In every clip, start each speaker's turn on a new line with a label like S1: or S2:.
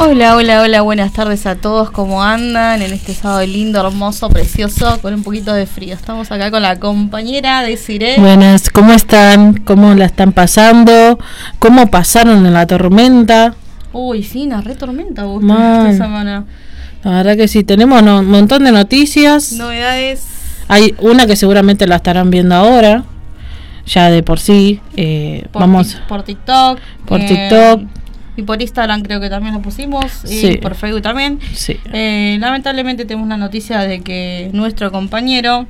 S1: Hola, hola, hola, buenas tardes a todos, ¿cómo andan en este sábado lindo, hermoso, precioso, con un poquito de frío? Estamos acá con la compañera Desiree.
S2: Buenas, ¿cómo están? ¿Cómo la están pasando? ¿Cómo pasaron en la tormenta?
S1: Uy, sí, una re tormenta
S2: Mal.
S1: esta semana.
S2: La verdad que sí, tenemos un montón de noticias.
S1: Novedades.
S2: Hay una que seguramente la estarán viendo ahora, ya de por sí.
S1: Por TikTok.
S2: Por TikTok.
S1: Y por Instagram creo que también lo pusimos,
S2: Sí.
S1: y por Facebook también.
S2: Sí.
S1: Lamentablemente tenemos una noticia de que nuestro compañero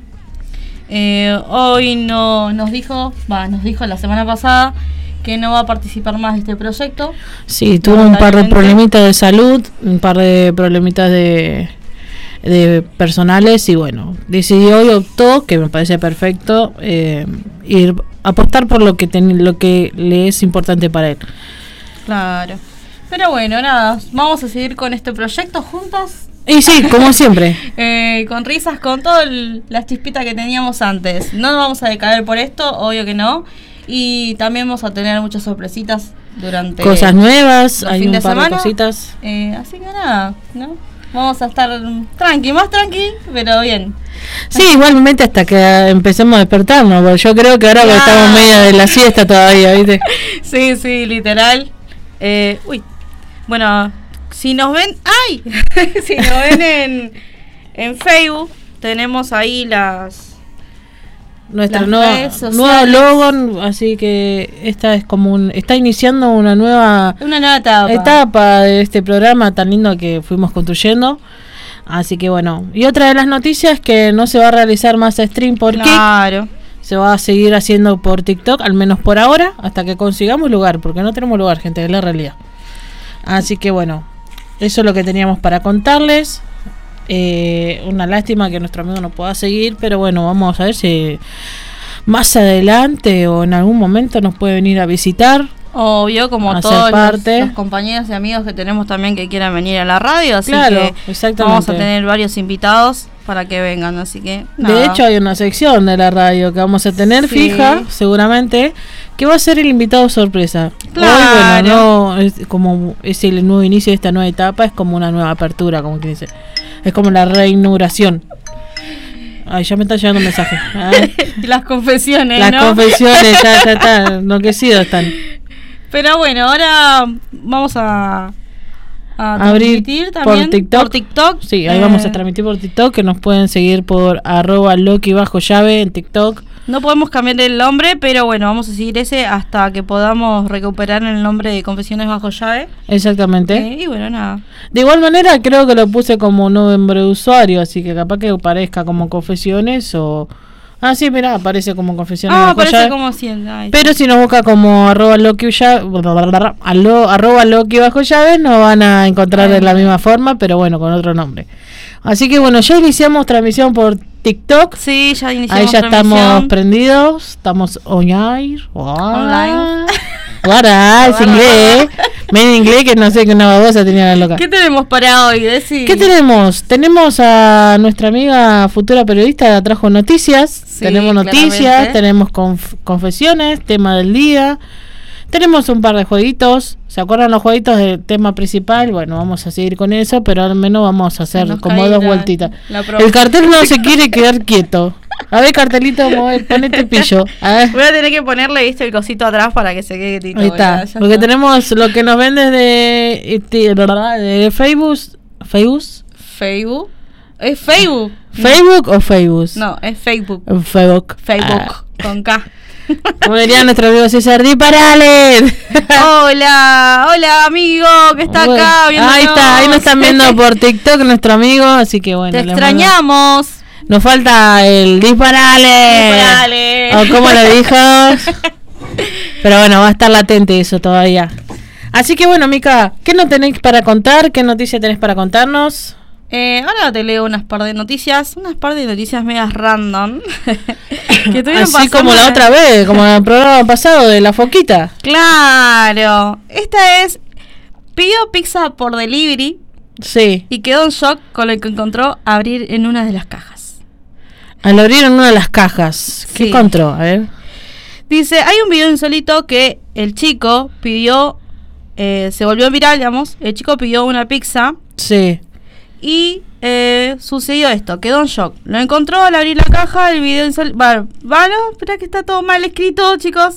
S1: hoy nos dijo la semana pasada que no va a participar más de este proyecto.
S2: Sí, tuvo un par de problemitas de salud, un par de problemitas de personales y bueno, decidió y optó, que me parece perfecto, ir apostar por lo que le es importante para él.
S1: Claro. Pero bueno, nada, vamos a seguir con este proyecto juntas.
S2: Y sí, como siempre.
S1: Con risas, con todas las chispitas que teníamos antes. No nos vamos a decaer por esto, obvio que no. Y también vamos a tener muchas sorpresitas durante
S2: cosas nuevas,
S1: los
S2: hay
S1: fin
S2: un
S1: de
S2: par
S1: semana.
S2: de cositas.
S1: Así que nada, ¿no? Vamos a estar más tranqui, pero bien.
S2: Sí, igualmente hasta que empecemos a despertarnos, porque yo creo que ahora que estamos media de la siesta todavía, ¿viste?
S1: Sí, literal. Bueno, si nos ven, ¡ay! Si nos ven en Facebook, tenemos ahí
S2: nuestro
S1: las
S2: nuevo
S1: sociales.
S2: logo, así que esta es como está iniciando una nueva etapa de este programa tan lindo que fuimos construyendo. Así que bueno, y otra de las noticias es que no se va a realizar más stream por
S1: Claro.
S2: Se va a seguir haciendo por TikTok, al menos por ahora, hasta que consigamos lugar, porque no tenemos lugar, gente, es la realidad. Así que bueno, eso es lo que teníamos para contarles. Una lástima que nuestro amigo no pueda seguir, pero bueno, vamos a ver si más adelante o en algún momento nos puede venir a visitar.
S1: Obvio, como todos los compañeros y amigos que tenemos también que quieran venir a la radio, así que vamos a tener varios invitados para que vengan, así que nada.
S2: De hecho hay una sección de la radio que vamos a tener fija, seguramente, que va a ser el invitado sorpresa.
S1: Claro.
S2: Hoy, bueno, es el nuevo inicio de esta nueva etapa, es como una nueva apertura, como que dice. Es como la reinauguración. Ay, ya me está llegando un mensaje.
S1: Las confesiones,
S2: Las confesiones, ya están enloquecidos están.
S1: Pero bueno, ahora vamos a transmitir también
S2: por TikTok. Sí, ahí vamos a transmitir por TikTok, que nos pueden seguir por @Loki_llave en TikTok.
S1: No podemos cambiar el nombre, pero bueno, vamos a seguir ese hasta que podamos recuperar el nombre de Confesiones Bajo Llave.
S2: Exactamente.
S1: Y bueno, nada.
S2: De igual manera, creo que lo puse como nombre de usuario, así que capaz que parezca como Confesiones o... Ah, sí, mirá, aparece como Confesiones Bajo
S1: aparece
S2: Llave.
S1: como 100.
S2: Pero si nos busca como @Loki Bajo Llave, nos van a encontrar de la misma forma, pero bueno, con otro nombre. Así que bueno, ya iniciamos transmisión por TikTok.
S1: Sí, ya iniciamos.
S2: Ahí ya estamos prendidos, estamos online. Ahora, es inglés. Medio inglés que no sé qué una babosa tenía la loca.
S1: ¿Qué tenemos para hoy? Decí.
S2: ¿Qué tenemos? Tenemos a nuestra amiga futura periodista, trajo noticias.
S1: Sí,
S2: tenemos noticias,
S1: claramente.
S2: tenemos confesiones, tema del día. Tenemos un par de jueguitos. ¿Se acuerdan los jueguitos del tema principal? Bueno, vamos a seguir con eso, pero al menos vamos a hacer como dos vueltitas. El cartel no se quiere quedar quieto. A ver, cartelito, ponete pillo.
S1: Voy a tener que ponerle, viste, el cosito atrás para que se quede quietito.
S2: Ahí está. Porque tenemos lo que nos ven de Facebook.
S1: ¿Facebook? ¿Es Facebook?
S2: ¿Facebook o Facebook?
S1: No, es Facebook.
S2: Facebook.
S1: Con K.
S2: Como diría nuestro amigo César, ¡disparale!
S1: Hola amigo que está acá viéndonos.
S2: Ahí está, ahí nos están viendo por TikTok nuestro amigo, así que bueno.
S1: Te extrañamos.
S2: Nos falta el disparale. O como lo dijo. Pero bueno, va a estar latente eso todavía. Así que bueno, Mica, ¿qué nos tenéis para contar? ¿Qué noticia tenés para contarnos?
S1: Ahora te leo unas par de noticias medias random.
S2: Que así como la otra vez, como en el programa pasado de la foquita.
S1: Claro. Esta es: pidió pizza por delivery.
S2: Sí.
S1: Y quedó en shock con lo que encontró abrir en una de las cajas.
S2: Al abrir en una de las cajas, ¿qué encontró? A ver.
S1: Dice, hay un video insólito que el chico pidió se volvió viral, digamos. El chico pidió una pizza.
S2: Sí.
S1: Y sucedió esto, quedó en shock. Lo encontró al abrir la caja, el video bueno, espera que está todo mal escrito, chicos.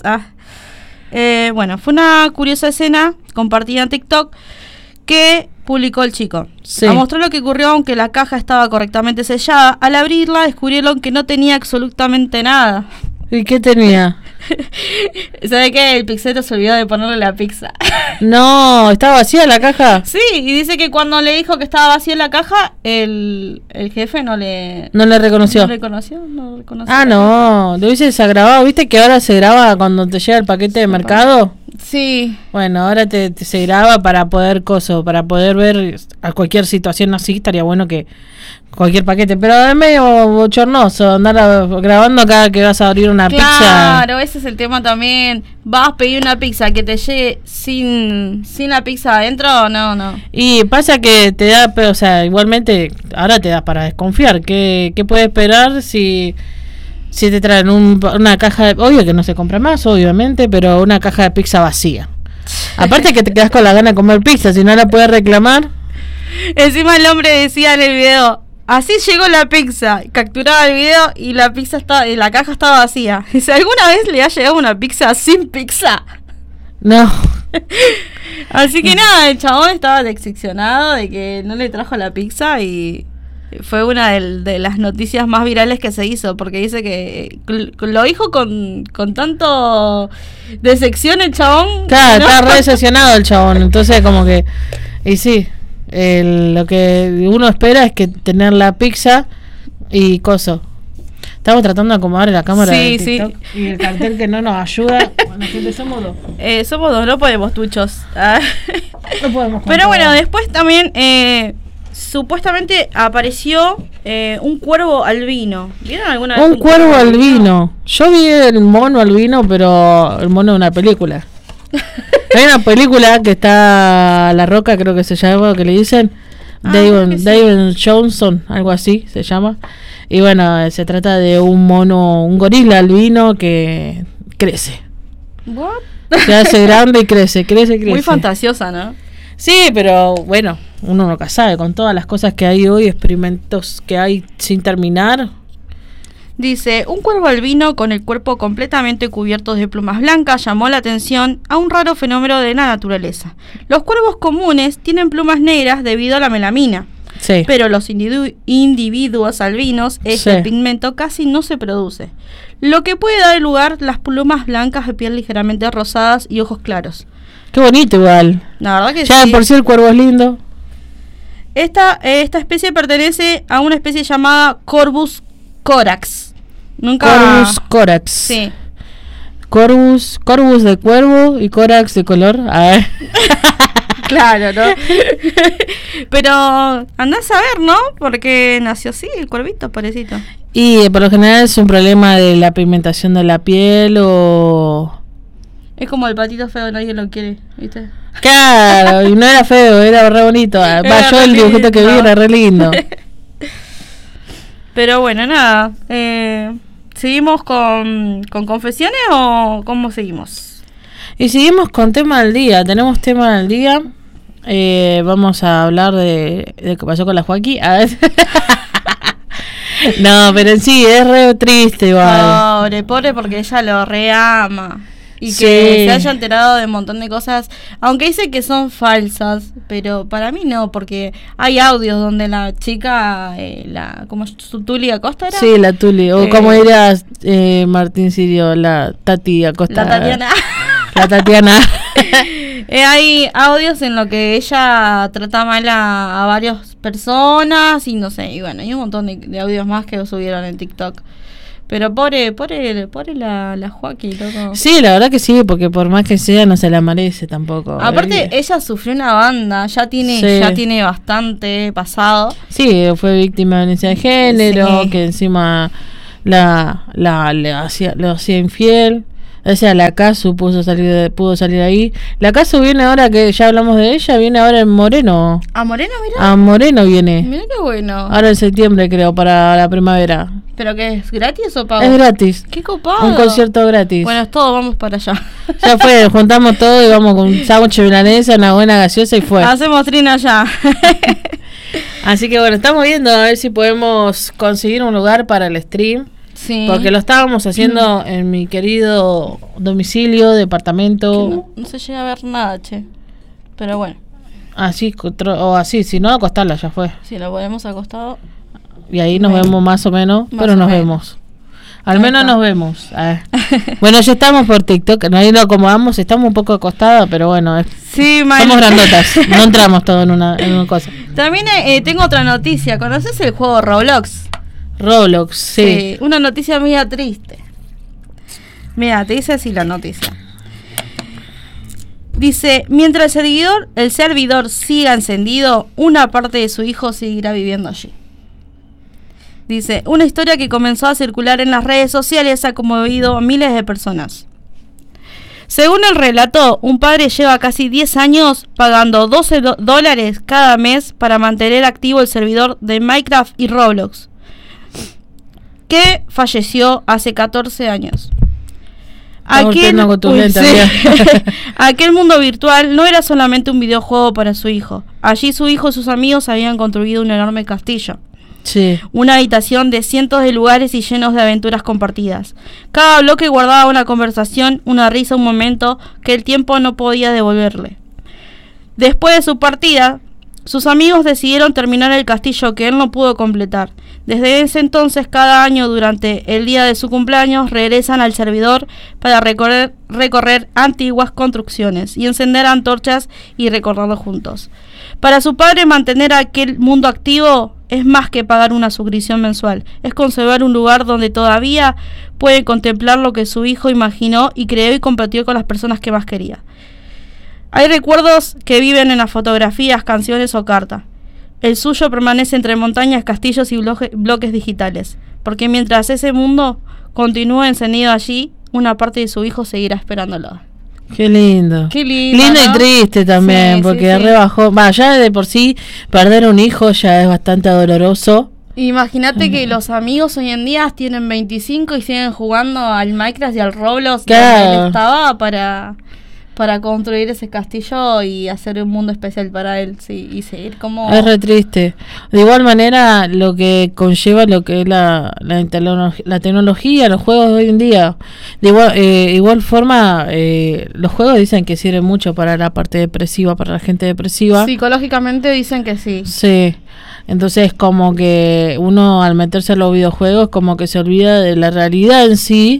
S1: Bueno, fue una curiosa escena compartida en TikTok que publicó el chico.
S2: Sí.
S1: A mostrar lo que ocurrió, aunque la caja estaba correctamente sellada, al abrirla descubrieron que no tenía absolutamente nada.
S2: ¿Y qué tenía?
S1: ¿Sabe qué? El pizzero se olvidó de ponerle la pizza.
S2: No, ¿estaba vacía la caja?
S1: Sí, y dice que cuando le dijo que estaba vacía la caja, el jefe no le
S2: reconoció.
S1: No reconoció.
S2: Ah, no, lo hubiese desagravado. ¿Viste que ahora se graba cuando te llega el paquete de mercado?
S1: Sí.
S2: Bueno, ahora se graba para poder ver a cualquier situación así. Estaría bueno que cualquier paquete, pero es medio bochornoso andar grabando cada que vas a abrir una pizza.
S1: Claro, ese es el tema también. Vas a pedir una pizza que te llegue sin la pizza adentro, no.
S2: Y pasa que te da, o sea, igualmente ahora te da para desconfiar. ¿Qué puedes esperar si te traen una caja obvio que no se compra más, obviamente, pero una caja de pizza vacía? Aparte que te quedas con la gana de comer pizza, si no la puedes reclamar.
S1: Encima el hombre decía en el video: así llegó la pizza. Capturaba el video y la caja estaba vacía. Dice: ¿alguna vez le ha llegado una pizza sin pizza?
S2: No.
S1: Así que nada, el chabón estaba decepcionado de que no le trajo la pizza y fue una de las noticias más virales que se hizo, porque dice que lo dijo con tanto decepción el chabón.
S2: Claro,
S1: ¿no?
S2: está re decepcionado el chabón, entonces como que... Y sí, lo que uno espera es que tener la pizza y coso. Estamos tratando de acomodar la cámara de TikTok, sí. Y el cartel que no nos ayuda. Bueno, gente, somos dos.
S1: Somos dos, no podemos, tuchos.
S2: No podemos.
S1: Pero bueno, después también supuestamente apareció un cuervo albino. ¿Vieron alguna vez
S2: un cuervo albino? Yo vi el mono albino, pero el mono de una película. Hay una película que está La Roca, creo que se llama, que le dicen David Johnson, algo así se llama. Y bueno, se trata de un gorila albino que crece.
S1: ¿What?
S2: Se hace grande y crece.
S1: Muy fantasiosa, ¿no?
S2: Sí, pero bueno, uno nunca sabe, con todas las cosas que hay hoy, experimentos que hay sin terminar.
S1: Dice: un cuervo albino con el cuerpo completamente cubierto de plumas blancas llamó la atención a un raro fenómeno de la naturaleza. Los cuervos comunes tienen plumas negras debido a la melamina.
S2: Sí.
S1: Pero los individuos albinos, este pigmento casi no se produce, lo que puede dar lugar las plumas blancas de piel ligeramente rosadas y ojos claros.
S2: Qué bonito igual.
S1: La verdad que
S2: ya
S1: sí.
S2: Por si el cuervo es lindo.
S1: Esta especie pertenece a una especie llamada Corvus corax.
S2: Corvus corax.
S1: Sí.
S2: Corvus de cuervo y corax de color. A ver.
S1: Claro, ¿no? Pero andás a ver, ¿no? Porque nació así el cuervito, pobrecito.
S2: Y por lo general es un problema de la pigmentación de la piel o...
S1: Es como el patito feo, nadie lo quiere, ¿viste?
S2: Claro, y no era feo, era re bonito. Yo el dibujito que vi era re lindo.
S1: Pero bueno, nada. ¿Seguimos con confesiones o cómo seguimos?
S2: Y seguimos con tema del día. Tenemos tema del día. Vamos a hablar de qué pasó con la Joaquín. A ver. No, pero en sí, es re triste igual.
S1: Pobre, porque ella lo reama. Y
S2: sí.
S1: Que se haya enterado de un montón de cosas, aunque dice que son falsas, pero para mí no, porque hay audios donde la chica, ¿cómo es? ¿Tuli Acosta era?
S2: Sí, la Tuli, o como diría Martín Sirio, la Tati Acosta.
S1: La Tatiana.
S2: La Tatiana.
S1: Hay audios en lo que ella trata mal a varias personas y no sé, y bueno, hay un montón de audios más que subieron en TikTok. Pero pobre la Joaquín, loco.
S2: Sí, la verdad que sí, porque por más que sea no se la merece tampoco.
S1: Aparte, ella sufrió una banda, ya tiene bastante pasado.
S2: Sí, fue víctima de violencia de género, sí. Que encima le hacía infiel. O sea, la Casu pudo salir ahí. La Casu viene ahora, que ya hablamos de ella, viene ahora en Moreno.
S1: ¿A Moreno, mira?
S2: A Moreno viene.
S1: Mira qué bueno.
S2: Ahora en septiembre, creo, para la primavera.
S1: ¿Pero qué es? ¿Gratis o pago?
S2: Es gratis.
S1: ¡Qué copado!
S2: Un concierto gratis.
S1: Bueno, es todo, vamos para allá.
S2: Ya fue, juntamos todo y vamos con un sándwich milanesa, una buena gaseosa y fue.
S1: Hacemos trina allá.
S2: Así que bueno, estamos viendo a ver si podemos conseguir un lugar para el stream.
S1: Sí.
S2: Porque lo estábamos haciendo en mi querido domicilio, departamento.
S1: No se llega a ver nada, che. Pero bueno.
S2: Así, o así, si no, acostarla, ya fue.
S1: Si lo ponemos acostado.
S2: Y ahí nos vemos más o menos, pero nos vemos. Al menos nos vemos. Bueno, ya estamos por TikTok, ahí lo acomodamos, estamos un poco acostadas, pero bueno,
S1: sí,
S2: somos grandotas, no entramos todo en una cosa.
S1: También tengo otra noticia, ¿conoces el juego Roblox?
S2: Roblox, sí.
S1: Una noticia media triste. Mira, te dice así la noticia. Dice, mientras el servidor siga encendido, una parte de su hijo seguirá viviendo allí. Dice, una historia que comenzó a circular en las redes sociales ha conmovido a miles de personas. Según el relato, un padre lleva casi 10 años pagando $12 cada mes para mantener activo el servidor de Minecraft y Roblox, que falleció hace 14 años. Aquel mundo virtual no era solamente un videojuego para su hijo. Allí su hijo y sus amigos habían construido un enorme castillo.
S2: Sí.
S1: Una habitación de cientos de lugares y llenos de aventuras compartidas. Cada bloque guardaba una conversación, una risa, un momento que el tiempo no podía devolverle. Después de su partida, sus amigos decidieron terminar el castillo que él no pudo completar. Desde ese entonces, cada año durante el día de su cumpleaños, regresan al servidor para recorrer antiguas construcciones y encender antorchas y recordarlo juntos. Para su padre, mantener aquel mundo activo es más que pagar una suscripción mensual. Es conservar un lugar donde todavía puede contemplar lo que su hijo imaginó y creó y compartió con las personas que más quería. Hay recuerdos que viven en las fotografías, canciones o cartas. El suyo permanece entre montañas, castillos y bloques digitales, porque mientras ese mundo continúe encendido allí, una parte de su hijo seguirá esperándolo.
S2: Qué lindo.
S1: Qué lindo,
S2: lindo, ¿no? Y triste también,
S1: sí,
S2: porque rebajó. Ya de por sí, perder un hijo ya es bastante doloroso.
S1: Imagínate que los amigos hoy en día tienen 25 y siguen jugando al Minecraft y al Roblox,
S2: claro,
S1: donde él estaba para construir ese castillo y hacer un mundo especial para él, sí, y seguir como...
S2: Es re triste. De igual manera, lo que conlleva lo que es la tecnología, los juegos de hoy en día. De igual forma, los juegos dicen que sirven mucho para la parte depresiva, para la gente depresiva.
S1: Psicológicamente dicen que sí.
S2: Sí. Entonces, como que uno al meterse a los videojuegos, como que se olvida de la realidad en sí.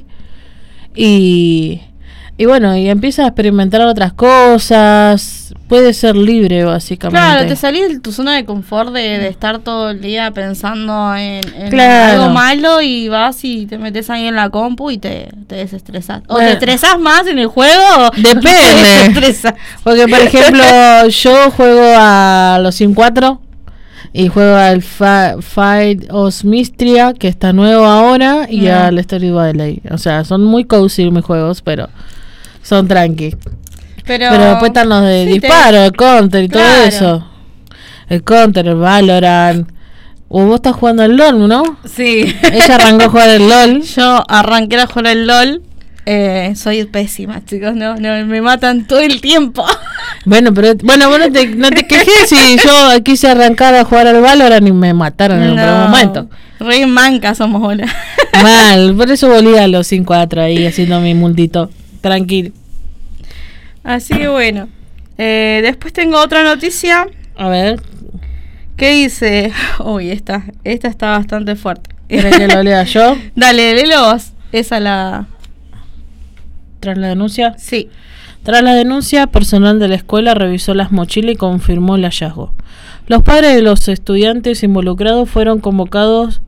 S2: Y bueno, y empieza a experimentar otras cosas. Puede ser libre, básicamente.
S1: Claro, te salís de tu zona de confort de estar todo el día pensando en
S2: claro,
S1: algo malo y vas y te metes ahí en la compu y te desestresás. O te estresás más en el juego.
S2: Depende. Porque, por ejemplo, yo juego a los Sims 4 y juego al Fight of Mistria, que está nuevo ahora, y al Story Valley. O sea, son muy cozy mis juegos, pero... son tranqui. Pero después están los de disparo, el Counter y todo eso. El Counter, el Valorant. Vos estás jugando al LOL, ¿no?
S1: Sí.
S2: Ella arrancó a jugar el LOL.
S1: Yo arranqué a jugar el LOL. Soy pésima, chicos. No, me matan todo el tiempo.
S2: Bueno, vos no te quejes si yo quise arrancar a jugar al Valorant y me mataron en un primer momento.
S1: Re manca somos ahora.
S2: Mal, por eso volví a los 5-4 ahí haciendo mi mundito. Tranquilo.
S1: Así que bueno. Después tengo otra noticia.
S2: A ver.
S1: ¿Qué dice? Uy, esta está bastante fuerte.
S2: ¿Querés que lo lea yo?
S1: Dale, léelo vos. Esa la...
S2: ¿Tras la denuncia?
S1: Sí.
S2: Tras la denuncia, personal de la escuela revisó las mochilas y confirmó el hallazgo. Los padres de los estudiantes involucrados fueron convocados...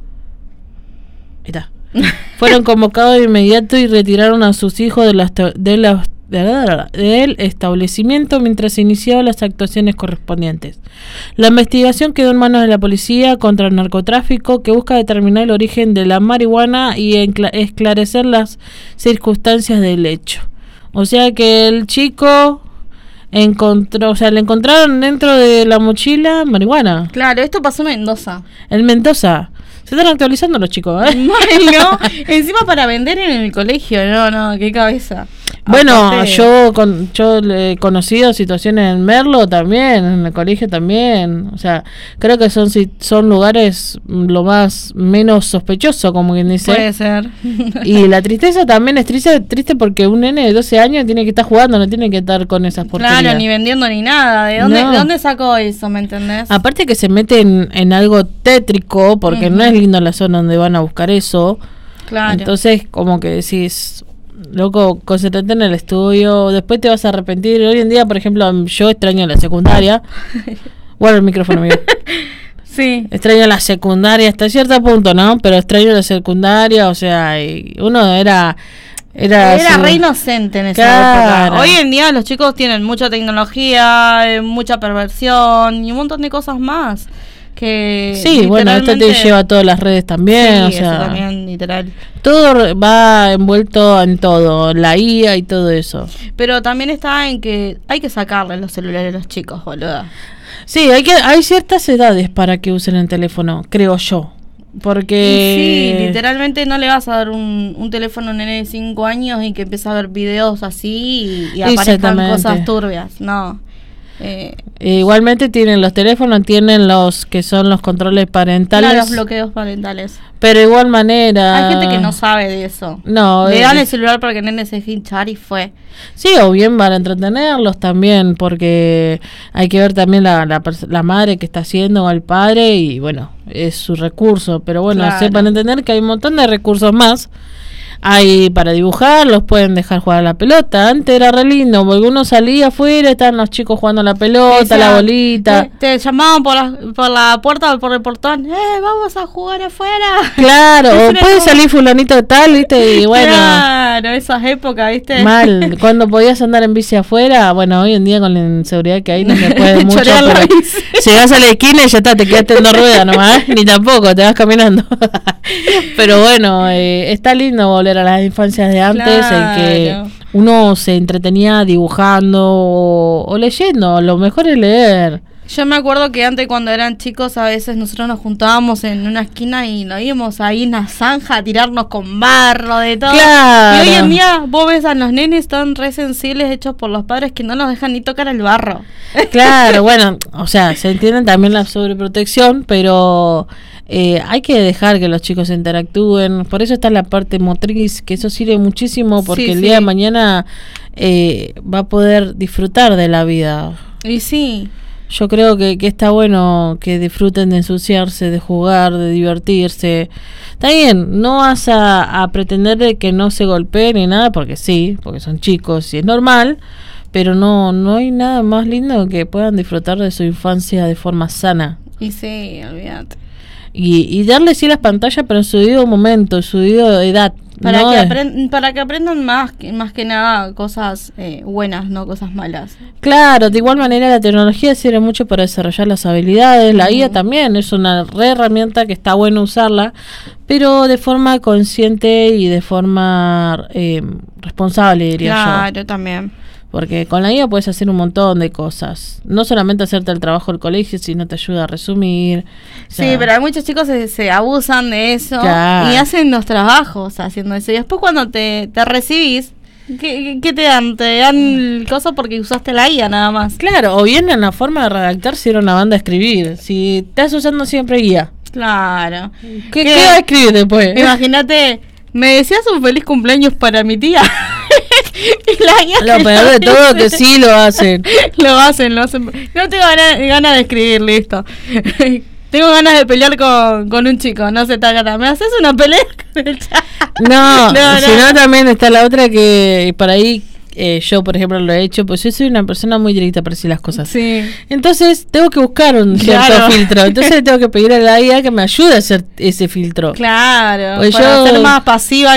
S2: Fueron convocados de inmediato y retiraron a sus hijos de del establecimiento mientras se iniciaban las actuaciones correspondientes. La investigación quedó en manos de la policía contra el narcotráfico, que busca determinar el origen de la marihuana y esclarecer las circunstancias del hecho. O sea que el chico le encontraron dentro de la mochila marihuana.
S1: Claro, esto pasó en Mendoza.
S2: En Mendoza. Se están actualizando los chicos, ¿eh?
S1: No, encima para vender en el colegio, no, qué cabeza.
S2: Bueno,
S1: Aparte,
S2: yo he conocido situaciones en Merlo también, en el colegio también. O sea, creo que son lugares lo más menos sospechoso, como quien dice.
S1: puede ser.
S2: Y la tristeza también es triste porque un nene de 12 años tiene que estar jugando, no tiene que estar con esas porquerías.
S1: Claro, ni vendiendo ni nada. ¿De dónde sacó eso, me entendés?
S2: Aparte que se mete en algo tétrico, porque no es lindo la zona donde van a buscar eso.
S1: Claro.
S2: Entonces, como que decís, loco, concéntrate en el estudio, después te vas a arrepentir. Hoy en día, por ejemplo, yo extraño la secundaria. Guarda el micrófono, amigo.
S1: Sí.
S2: Extraño la secundaria hasta cierto punto, ¿no? Pero extraño la secundaria, o sea, y uno era
S1: re inocente en esa
S2: Claro.
S1: época. Hoy en día los chicos tienen mucha tecnología, mucha perversión y un montón de cosas más. Que
S2: Sí, bueno, esto te lleva a todas las redes también, o
S1: Sí,
S2: sea,
S1: eso también, literal.
S2: todo va envuelto en todo, la IA y todo eso.
S1: Pero también está en que hay que sacarle los celulares a los chicos, boluda.
S2: Sí, hay ciertas edades para que usen el teléfono, creo yo. Porque
S1: Sí, literalmente no le vas a dar un teléfono a un nene de 5 años y que empiece a ver videos así y aparezcan
S2: Exactamente.
S1: cosas turbias, no.
S2: Igualmente tienen los teléfonos, tienen los que son los controles parentales,
S1: Claro, los bloqueos parentales.
S2: pero igual manera
S1: Hay gente que no sabe de eso.
S2: No,
S1: Le dan el celular para que el nene se deje hinchar y fue.
S2: sí, o bien para entretenerlos también, porque hay que ver también la madre que está haciendo o el padre, y bueno, es su recurso, pero bueno,
S1: Claro.
S2: sepan entender que hay un montón de recursos más. Hay para dibujar, los pueden dejar jugar a la pelota. Antes era re lindo, porque uno salía afuera, estaban los chicos jugando a la pelota,
S1: Esa-
S2: la bolita.
S1: Te llamaban por la puerta o por el portón. Vamos a jugar afuera.
S2: Claro, o
S1: Era
S2: puede
S1: como-
S2: salir fulanito de tal, ¿viste? Y bueno,
S1: Claro, esas épocas, ¿viste?
S2: mal. Cuando podías andar en bici afuera, bueno, hoy en día con la inseguridad que hay no se puede mucho,
S1: Chorear la
S2: pero
S1: bici.
S2: llegás a la esquina y ya está, te quedaste en 2 ruedas nomás, ni tampoco, te vas caminando. Pero bueno, está lindo volver a las infancias de antes, en que
S1: Claro.
S2: uno se entretenía dibujando o leyendo. Lo mejor es leer.
S1: Yo me acuerdo que antes cuando eran chicos a veces nosotros nos juntábamos en una esquina y nos íbamos ahí en una zanja a tirarnos con barro, de todo.
S2: Claro.
S1: Y hoy en día vos ves a los nenes tan re sensibles hechos por los padres que no nos dejan ni tocar el barro.
S2: Claro, bueno, o sea, se entiende también la sobreprotección, pero hay que dejar que los chicos interactúen. Por eso está la parte motriz, que eso sirve muchísimo, porque
S1: Sí,
S2: el
S1: sí.
S2: día de mañana va a poder disfrutar de la vida.
S1: Y sí,
S2: Yo creo que está bueno que disfruten de ensuciarse, de jugar, de divertirse. Está bien, no vas a pretender de que no se golpeen ni nada, porque sí, porque son chicos y es normal, pero no hay nada más lindo que puedan disfrutar de su infancia de forma sana.
S1: y sí, olvídate.
S2: Y darle sí las pantallas, pero en su debido momento, en su debido edad.
S1: Para,
S2: ¿no?
S1: para que aprendan más que nada cosas buenas, no cosas malas.
S2: Claro, de igual manera la tecnología sirve mucho para desarrollar las habilidades, la IA también es una re herramienta que está bueno usarla, pero de forma consciente y de forma responsable, diría yo.
S1: Claro, también.
S2: Porque con la IA puedes hacer un montón de cosas. No solamente hacerte el trabajo del colegio, sino te ayuda a resumir. O sea,
S1: Sí, pero hay muchos chicos que se abusan de eso
S2: Claro.
S1: y hacen los trabajos haciendo eso. Y después cuando te recibís, ¿qué te dan? Te dan el coso porque usaste la IA nada más.
S2: Claro, o bien en la forma de redactar si era una banda a escribir. Si estás usando siempre IA,
S1: Claro.
S2: ¿qué va a escribir después?
S1: Imagínate, me decías un feliz cumpleaños para mi tía. Y la IA
S2: Lo peor de todo que sí lo hacen.
S1: Lo hacen. No tengo ganas de escribir, listo. Tengo ganas de pelear con un chico, no se te haga. ¿Me haces una pelea con el chat?
S2: No,
S1: No.
S2: sino también está la otra que por ahí yo, por ejemplo, lo he hecho, pues yo soy una persona muy directa para decir las cosas.
S1: Sí.
S2: Entonces tengo que buscar un cierto
S1: Claro.
S2: filtro. Entonces le tengo que pedir a la IA que me ayude a hacer ese filtro.
S1: Claro,
S2: Pues
S1: para
S2: yo-
S1: ser más pasiva